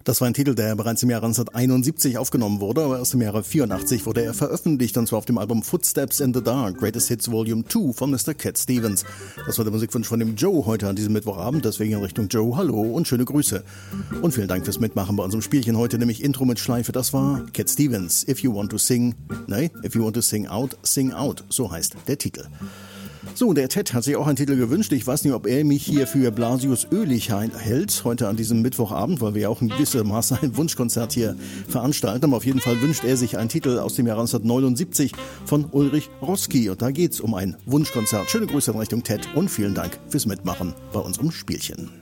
Das war ein Titel, der bereits im Jahre 1971 aufgenommen wurde, aber erst im Jahre 1984 wurde er veröffentlicht, und zwar auf dem Album Footsteps in the Dark, Greatest Hits Volume 2 von Mr. Cat Stevens. Das war der Musikwunsch von dem Joe heute an diesem Mittwochabend, deswegen in Richtung Joe, hallo und schöne Grüße. Und vielen Dank fürs Mitmachen bei unserem Spielchen heute, nämlich Intro mit Schleife, das war Cat Stevens, If You Want to Sing Out, so heißt der Titel. So, der Ted hat sich auch einen Titel gewünscht. Ich weiß nicht, ob er mich hier für Blasius Ölig hält, heute an diesem Mittwochabend, weil wir ja auch in gewissem Maße ein Wunschkonzert hier veranstalten. Aber auf jeden Fall wünscht er sich einen Titel aus dem Jahr 1979 von Ulrich Roski. Und da geht's um ein Wunschkonzert. Schöne Grüße in Richtung Ted und vielen Dank fürs Mitmachen bei unserem Spielchen.